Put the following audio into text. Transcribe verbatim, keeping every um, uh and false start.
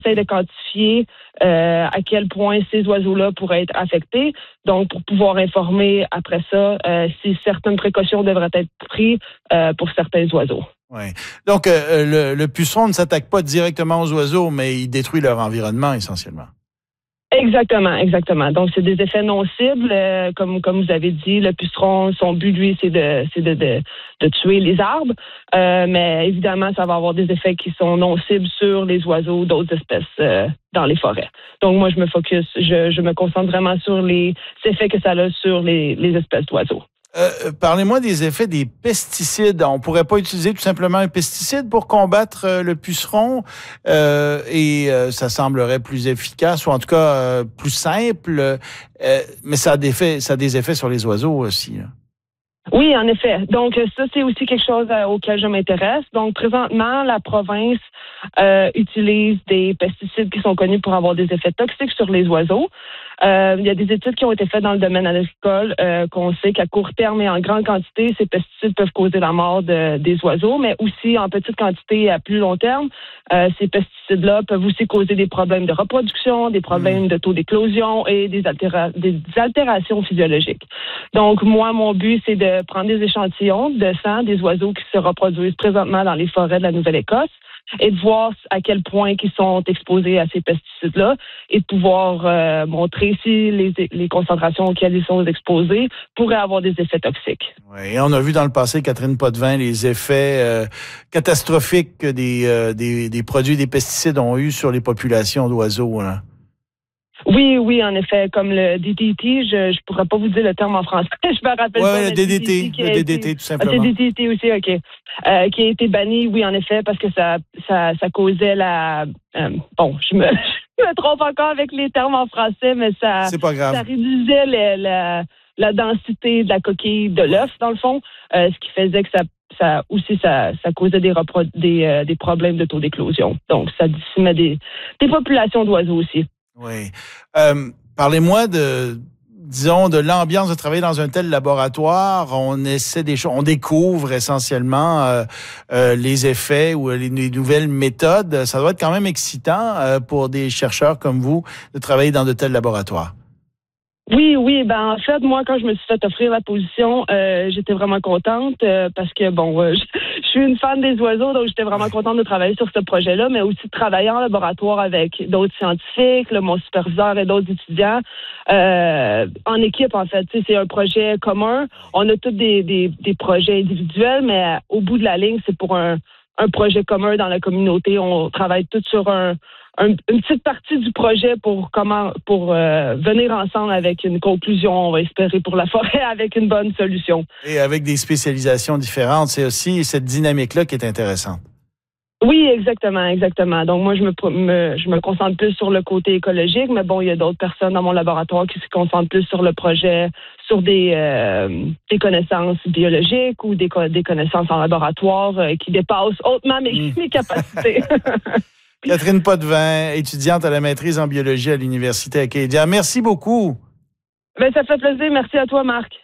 essaie de quantifier euh, à quel point ces oiseaux-là pourraient être affectés. Donc, pour pouvoir informer après ça euh, si certaines précautions devraient être prises euh, pour certains oiseaux. Oui. Donc, euh, le, le puceron ne s'attaque pas directement aux oiseaux, mais il détruit leur environnement essentiellement. Exactement, exactement. Donc, c'est des effets non cibles, euh, comme comme vous avez dit. Le puceron, son but, lui, c'est de c'est de, de, de tuer les arbres. Euh, mais évidemment, ça va avoir des effets qui sont non cibles sur les oiseaux d'autres espèces euh, dans les forêts. Donc, moi, je me focus, je, je me concentre vraiment sur les effets que ça a sur les, les espèces d'oiseaux. Euh, parlez-moi des effets des pesticides. On pourrait pas utiliser tout simplement un pesticide pour combattre euh, le puceron euh, et euh, ça semblerait plus efficace ou en tout cas euh, plus simple. Euh, mais ça a des effets, ça a des effets sur les oiseaux aussi. Là. Oui, en effet. Donc, ça, c'est aussi quelque chose euh, auquel je m'intéresse. Donc, présentement, la province euh, utilise des pesticides qui sont connus pour avoir des effets toxiques sur les oiseaux. Euh, il y a des études qui ont été faites dans le domaine agricole euh, qu'on sait qu'à court terme et en grande quantité, ces pesticides peuvent causer la mort de, des oiseaux, mais aussi en petite quantité et à plus long terme, euh, ces pesticides-là peuvent aussi causer des problèmes de reproduction, des problèmes de taux d'éclosion et des, altéra- des altérations physiologiques. Donc, moi, mon but, c'est de prendre des échantillons de sang des oiseaux qui se reproduisent présentement dans les forêts de la Nouvelle-Écosse et de voir à quel point ils sont exposés à ces pesticides-là et de pouvoir euh, montrer si les, les concentrations auxquelles ils sont exposés pourraient avoir des effets toxiques. Oui, et on a vu dans le passé, Catherine Potvin, les effets euh, catastrophiques que des, euh, des, des produits, des pesticides ont eu sur les populations d'oiseaux. Hein. Oui, oui, en effet, comme le D D T, je ne pourrais pas vous dire le terme en français. Je me rappelle ouais, pas. le D D T, D D T le D D T, été, tout simplement. Ah, c'est D D T aussi, OK. Euh, qui a été banni, oui, en effet, parce que ça, ça, ça causait la... Euh, bon, je me, je me trompe encore avec les termes en français, mais ça, c'est pas grave. ça réduisait le, la, la densité de la coquille de l'œuf, dans le fond, euh, ce qui faisait que ça ça aussi ça, ça causait des, repro- des, euh, des problèmes de taux d'éclosion. Donc, ça décimait des, des populations d'oiseaux aussi. Oui. Euh, parlez-moi de, disons, de l'ambiance de travailler dans un tel laboratoire. On essaie des choses, on découvre essentiellement euh, euh, les effets ou les, les nouvelles méthodes. Ça doit être quand même excitant euh, pour des chercheurs comme vous de travailler dans de tels laboratoires. Oui, oui. Ben en fait, moi, quand je me suis fait offrir la position, euh, j'étais vraiment contente euh, parce que bon, euh, je, je suis une fan des oiseaux, donc j'étais vraiment contente de travailler sur ce projet-là, mais aussi de travailler en laboratoire avec d'autres scientifiques, là, mon superviseur et d'autres étudiants, euh, en équipe en fait. Tu sais, c'est un projet commun. On a tous des, des, des projets individuels, mais au bout de la ligne, c'est pour un, un projet commun dans la communauté. On travaille tous sur un Un, une petite partie du projet pour comment pour euh, venir ensemble avec une conclusion, on va espérer, pour la forêt avec une bonne solution. Et avec des spécialisations différentes, c'est aussi cette dynamique-là qui est intéressante. Oui, exactement, exactement. Donc moi, je me, me je me concentre plus sur le côté écologique, mais bon, il y a d'autres personnes dans mon laboratoire qui se concentrent plus sur le projet, sur des, euh, des connaissances biologiques ou des, des connaissances en laboratoire euh, qui dépassent hautement mes, mmh. mes capacités. Catherine Potvin, étudiante à la maîtrise en biologie à l'Université Acadia. Merci beaucoup. Ben, ça fait plaisir. Merci à toi, Marc.